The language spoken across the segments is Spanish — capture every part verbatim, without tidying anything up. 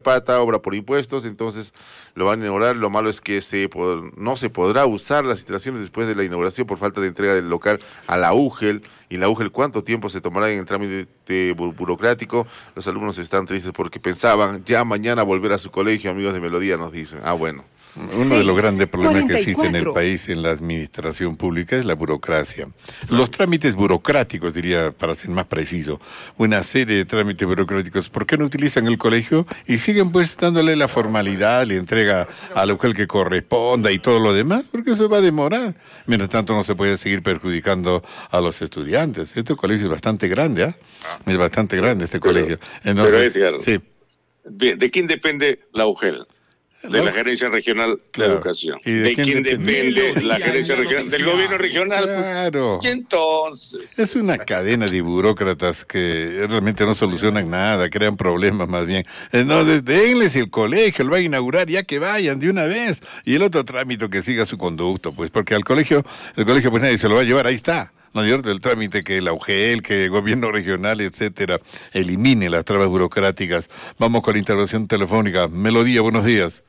pata, obra por impuestos, entonces lo van a inaugurar. Lo malo es que se pod- no se podrá usar las instalaciones después de la inauguración por falta de entrega del local a la U G E L. Y la U G E L, ¿cuánto tiempo se tomará en el trámite bu- burocrático? Los alumnos están tristes porque pensaban ya mañana volver a su colegio. Amigos de Melodía nos dicen, ah bueno. Uno de los grandes problemas que existe en el país, en la administración pública, es la burocracia. Los trámites burocráticos, diría, para ser más preciso, una serie de trámites burocráticos. ¿Por qué no utilizan el colegio y siguen pues dándole la formalidad, le entrega a la U G E L que corresponda y todo lo demás? Porque eso va a demorar. Mientras tanto no se puede seguir perjudicando a los estudiantes. Este colegio es bastante grande, ¿ah? ¿eh? Es bastante grande este pero, colegio. Entonces, pero Edgar, sí. ¿de, ¿de quién depende la U G E L? De la Gerencia Regional claro. de Educación. ¿Y de, ¿De quién quién depende? depende la Gerencia Regional? Del gobierno regional. Claro. Y entonces... Es una cadena de burócratas que realmente no solucionan nada, crean problemas más bien. Entonces, denles el colegio, lo va a inaugurar, ya que vayan de una vez. Y el otro trámite que siga su conducto, pues, porque al colegio, el colegio pues nadie se lo va a llevar, ahí está. No es el trámite que la U G E L, que el gobierno regional, etcétera, elimine las trabas burocráticas. Vamos con la intervención telefónica. Melodía, buenos días.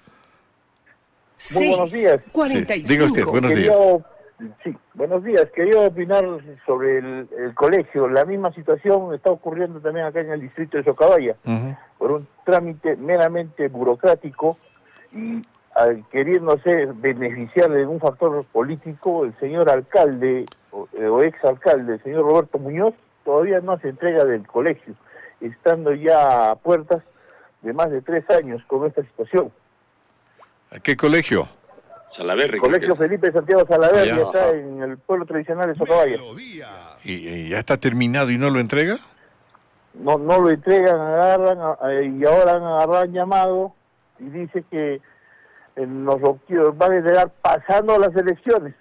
Muy buenos días. cuarenta y cinco. Sí, diga usted, buenos Quería, días. Sí, buenos días. Quería opinar sobre el, el colegio. La misma situación está ocurriendo también acá en el distrito de Socabaya, uh-huh. por un trámite meramente burocrático y al queriéndose beneficiar de un factor político, el señor alcalde o, o ex alcalde, el señor Roberto Muñoz, todavía no hace entrega del colegio, estando ya a puertas de más de tres años con esta situación. ¿A qué colegio? Salaverry. Colegio Felipe Santiago Salaverry, Allá. está en el pueblo tradicional de Socabaya. ¿Y, ¿Y ya está terminado y no lo entrega? No, no lo entregan, agarran eh, y ahora han agarrado un llamado y dice que eh, nos lo van a entregar pasando las elecciones.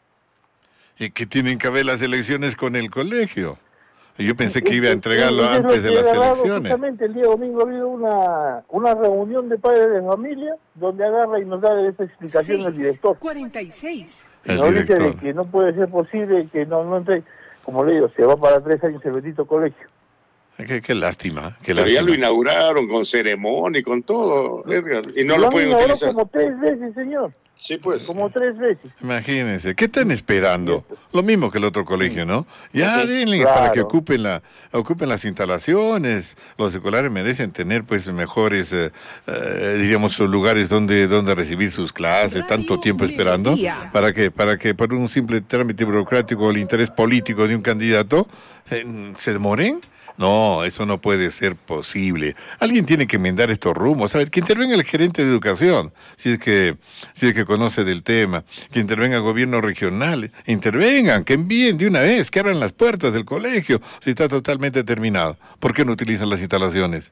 ¿Y que tienen que ver las elecciones con el colegio? Yo pensé que Es- iba a es- entregarlo es lo antes que de he las agarrado. elecciones. Justamente el día domingo ha habido una, una reunión de padres de familia donde agarra y nos da esa explicación el director. cuarenta y seis. Y El nos dice de director. que no puede ser posible que no, no entre, como le digo, se va para tres años el bendito colegio. Qué, qué lástima, qué Pero lástima. ya lo inauguraron con ceremonia y con todo, Edgar, y no lo, han pueden inaugurado utilizar. como tres veces, señor. Sí, pues. Como tres veces. Imagínense, ¿qué están esperando? Lo mismo que el otro colegio, ¿no? Ya Sí, denle claro. para que ocupen la ocupen las instalaciones. Los escolares merecen tener pues mejores, eh, eh, diríamos, sus lugares donde donde recibir sus clases, tanto tiempo esperando. ¿Para qué? Para que por un simple trámite burocrático o el interés político de un candidato eh, se demoren. No, eso no puede ser posible. Alguien tiene que enmendar estos rumos. A ver, que intervenga el gerente de educación, si es que, si es que conoce del tema. Que intervenga el gobierno regional. Intervengan, que envíen de una vez, que abran las puertas del colegio, si está totalmente terminado. ¿Por qué no utilizan las instalaciones?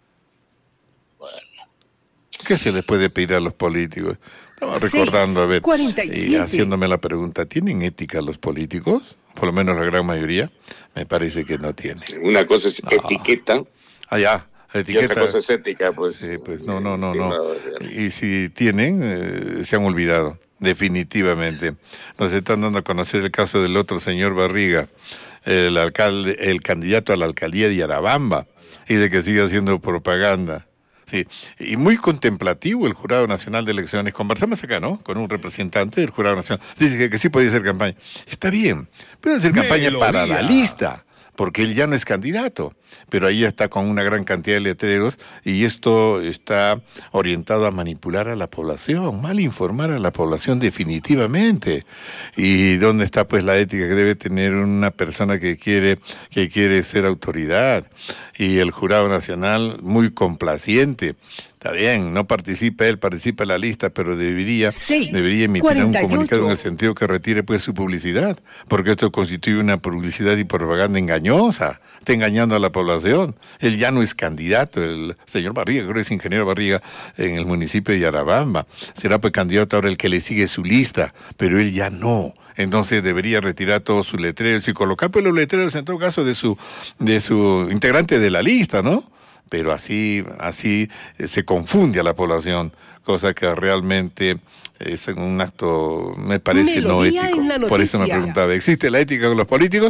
¿Qué se les puede pedir a los políticos? Estaba recordando, a ver, y haciéndome la pregunta, ¿tienen ética los políticos? Por lo menos la gran mayoría. Me parece que no tienen. Una cosa es No. etiqueta Ah, ya, la y etiqueta. otra cosa es ética, pues. Sí, pues no, no, no, Eh, no. tema- Y si tienen, eh, se han olvidado, definitivamente. Nos están dando a conocer el caso del otro señor Barriga, el alcalde, el candidato a la alcaldía de Yarabamba, y de que sigue haciendo propaganda. Sí, y muy contemplativo el Jurado Nacional de Elecciones. Conversamos acá, ¿no? Con un representante del Jurado Nacional. Dice que, que sí puede hacer campaña. Está bien, puede hacer campaña para la lista, porque él ya no es candidato, pero ahí está con una gran cantidad de letreros y esto está orientado a manipular a la población, mal informar a la población definitivamente. ¿Y dónde está pues la ética que debe tener una persona que quiere, que quiere ser autoridad? Y el Jurado Nacional muy complaciente. Está bien, no participa él, participa en la lista, pero debería, Seis, debería emitir cuarenta y un comunicado ocho. en el sentido que retire pues su publicidad, porque esto constituye una publicidad y propaganda engañosa, está engañando a la población. Él ya no es candidato, el señor Barriga, creo que es ingeniero Barriga, en el municipio de Yarabamba. Será pues candidato ahora el que le sigue su lista, pero él ya no. Entonces debería retirar todos sus letreros y colocar pues los letreros en todo caso de su, de su integrante de la lista, ¿no? Pero así, así eh, se confunde a la población, cosa que realmente es un acto, me parece, no Melodía ético. en la Por eso me noticia. preguntaba, ¿existe la ética con los políticos?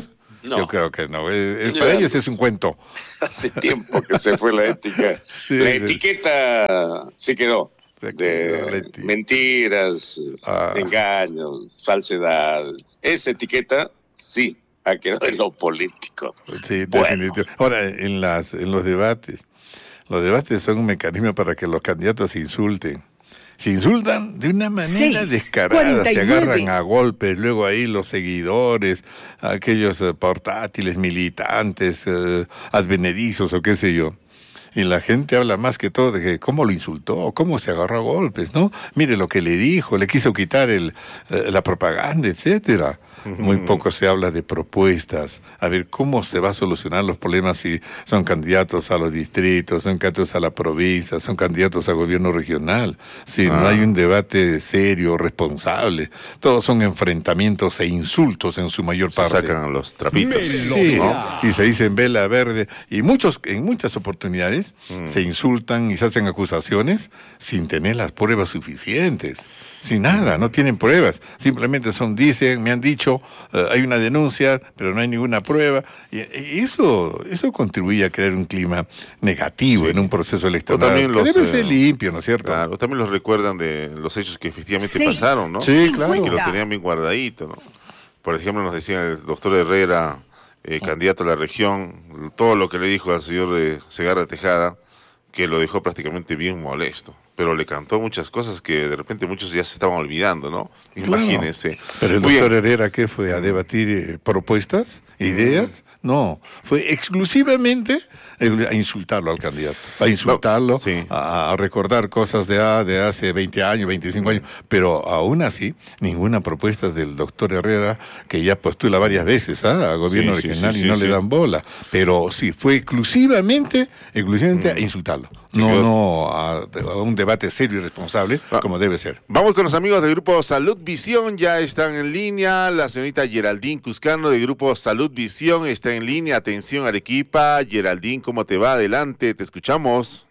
No. Yo creo que no. Eh, para ellos es un cuento. Hace tiempo que se fue la ética. Sí, la sí. etiqueta sí quedó. Se De quedó la eti- mentiras, Ah. engaños, falsedad. Esa etiqueta sí ha quedado en lo político. Sí, Bueno. definitivo. Ahora, en, las, en los debates, los debates son un mecanismo para que los candidatos se insulten. Se insultan de una manera Seis, descarada, cuarenta y se nueve. agarran a golpes, luego ahí los seguidores, aquellos eh, portátiles, militantes, eh, advenedizos o qué sé yo. Y la gente habla más que todo de que cómo lo insultó, cómo se agarró a golpes, ¿no? Mire lo que le dijo, le quiso quitar el, eh, la propaganda, etcétera. Muy poco se habla de propuestas, a ver cómo se va a solucionar los problemas si son candidatos a los distritos, son candidatos a la provincia, son candidatos a gobierno regional. Si Ah. no hay un debate serio, responsable, todos son enfrentamientos e insultos en su mayor Se parte. sacan los trapitos. Sí, ¿no? y se dicen vela verde, y muchos, en muchas oportunidades Mm. se insultan y se hacen acusaciones sin tener las pruebas suficientes, sin nada, no tienen pruebas, simplemente son, dicen, me han dicho, eh, hay una denuncia, pero no hay ninguna prueba, y, y eso, eso contribuye a crear un clima negativo Sí. en un proceso electoral, también que los, debe eh, ser limpio, ¿no es cierto? Claro, también los recuerdan de los hechos que efectivamente Seis. pasaron, ¿no? Sí, claro. Que los tenían bien guardaditos, ¿no? Por ejemplo, nos decía el doctor Herrera, eh, candidato a la región, todo lo que le dijo al señor eh, Segarra Tejada, que lo dejó prácticamente bien molesto. Pero le cantó muchas cosas que de repente muchos ya se estaban olvidando, ¿no? Claro. Imagínense. Pero el Muy bien. doctor Herrera, ¿qué fue? ¿A debatir eh, propuestas, ideas? No, fue exclusivamente el- a insultarlo al candidato, a insultarlo, Sí. a, a recordar cosas de, ah, de hace veinte años, veinticinco años, pero aún así, ninguna propuesta del doctor Herrera, que ya postula varias veces ¿ah? a gobierno Sí, sí, regional sí, y sí, no sí. le dan bola, pero sí, fue exclusivamente, exclusivamente a insultarlo, Sí, no, yo- no a, a un debate serio y responsable, Ah. como debe ser. Vamos con los amigos del Grupo Salud Visión, ya están en línea. La señorita Geraldine Cuscano del Grupo Salud Visión está en línea. Atención, Arequipa. Geraldine, ¿cómo te va? Adelante, te escuchamos.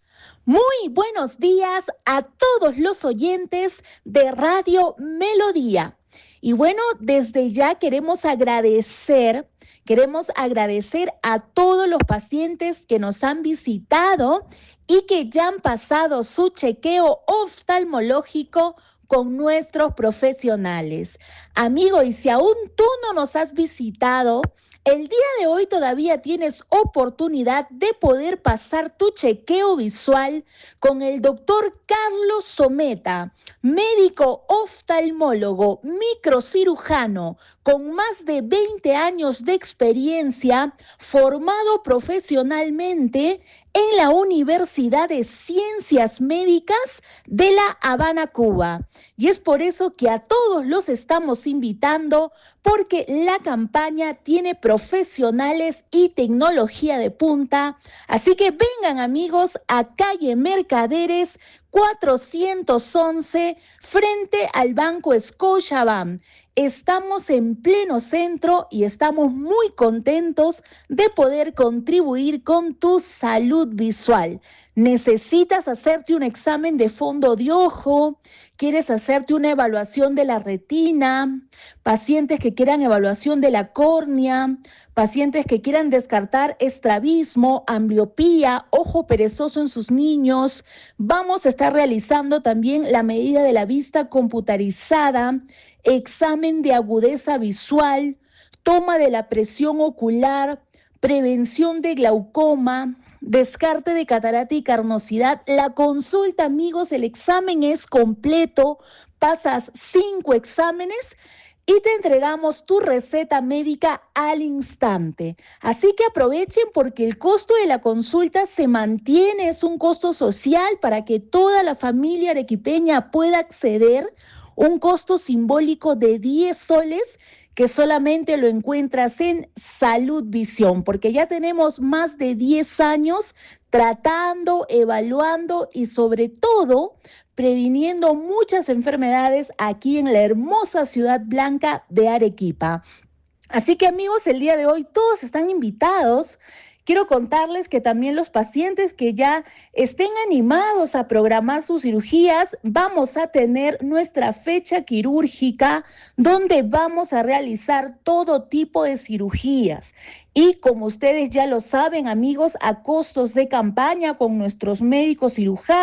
Muy buenos días a todos los oyentes de Radio Melodía. Y bueno, desde ya queremos agradecer, queremos agradecer a todos los pacientes que nos han visitado y que ya han pasado su chequeo oftalmológico con nuestros profesionales. Amigo, y si aún tú no nos has visitado, el día de hoy todavía tienes oportunidad de poder pasar tu chequeo visual con el doctor Carlos Someta, médico oftalmólogo, microcirujano, con más de veinte años de experiencia, formado profesionalmente en la Universidad de Ciencias Médicas de La Habana, Cuba. Y es por eso que a todos los estamos invitando, porque la campaña tiene profesionales y tecnología de punta. Así que vengan, amigos, a calle Mercaderes cuatrocientos once, frente al Banco Scotiabank. Estamos en pleno centro y estamos muy contentos de poder contribuir con tu salud visual. ¿Necesitas hacerte un examen de fondo de ojo? ¿Quieres hacerte una evaluación de la retina? Pacientes que quieran evaluación de la córnea, pacientes que quieran descartar estrabismo, ambliopía, ojo perezoso en sus niños. Vamos a estar realizando también la medida de la vista computarizada, examen de agudeza visual, toma de la presión ocular, prevención de glaucoma, descarte de catarata y carnosidad. La consulta, amigos, el examen es completo, pasas cinco exámenes y te entregamos tu receta médica al instante. Así que aprovechen, porque el costo de la consulta se mantiene, es un costo social para que toda la familia arequipeña pueda acceder, un costo simbólico de diez soles, que solamente lo encuentras en Salud Visión, porque ya tenemos más de diez años tratando, evaluando y sobre todo previniendo muchas enfermedades aquí en la hermosa ciudad blanca de Arequipa. Así que, amigos, el día de hoy todos están invitados. quiero contarles que también los pacientes que ya estén animados a programar sus cirugías, vamos a tener nuestra fecha quirúrgica donde vamos a realizar todo tipo de cirugías. Y como ustedes ya lo saben, amigos, a costos de campaña con nuestros médicos cirujanos,